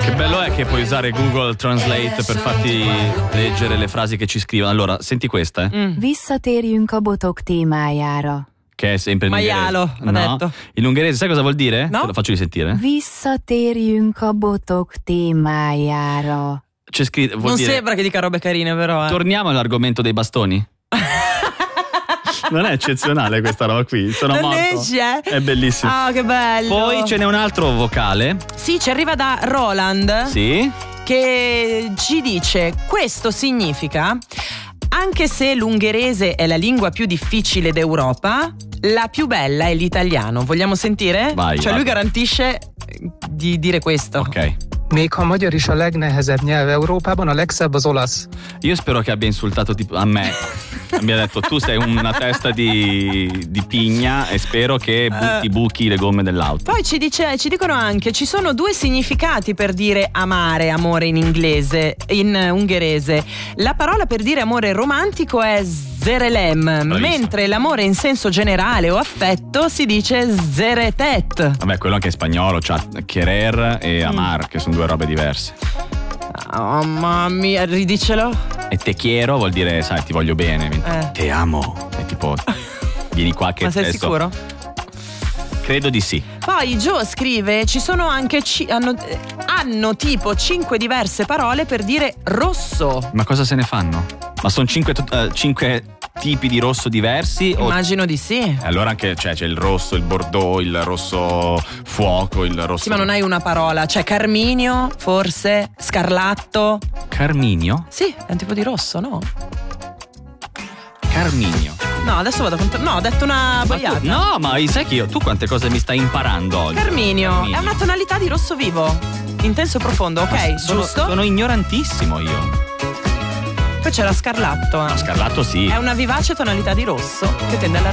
Che bello è che puoi usare Google Translate per farti leggere le frasi che ci scrivono. Allora, senti questa. Visszatérjünk a botok témájára. Che è sempre in Maialo, ungherese. ha detto. In ungherese sai cosa vuol dire? No. Te lo faccio risentire. Visszatérjünk a botok témájára. C'è scritto, vuol Non dire, sembra che dica robe carine, però. torniamo all'argomento dei bastoni. Non è eccezionale questa roba qui? Sono Non morto. esce? È bellissimo. Ah, che bello. Poi ce n'è un altro vocale. Sì, ci arriva da Roland. Sì. Che ci dice: questo significa, anche se l'ungherese è la lingua più difficile d'Europa, la più bella è l'italiano. Vogliamo sentire? Vai, cioè vai. lui garantisce di dire questo. Ok. Még ha magyar is a legnehezebb nyelv Európában, a legszebb az olasz. Io spero che abbia insultato tipo a me. Abbia detto tu sei una testa di pigna e spero che buchi le gomme dell'auto. Poi ci dicono anche: ci sono due significati per dire amare, amore in inglese, in ungherese. La parola per dire amore romantico è zerelem, mentre l'amore in senso generale o affetto si dice zeretet. Vabbè, quello anche in spagnolo, c'ha querer e amar, che sono due robe diverse. Oh mamma mia, ridicelo. E te quiero vuol dire, sai, ti voglio bene. Te amo. È tipo, vieni qua che Ma sei adesso- sicuro? Credo di sì. Poi Joe scrive: ci sono anche hanno tipo 5 diverse parole per dire rosso. Ma cosa se ne fanno? Ma sono 5 tipi di rosso diversi? Immagino di sì. Allora anche c'è il rosso, il bordeaux, il rosso fuoco, il rosso... Sì, ma non hai una parola. C'è carminio, forse, scarlatto. Carminio? Sì, è un tipo di rosso, no? Carminio. No, adesso vado a contare. No, ho detto una boiata. No, ma sai che tu quante cose mi stai imparando oggi? Carminio è una tonalità di rosso vivo, intenso e profondo, ok? Giusto? Sono ignorantissimo io. Poi c'era scarlatto. No, scarlatto sì. È una vivace tonalità di rosso che tende alla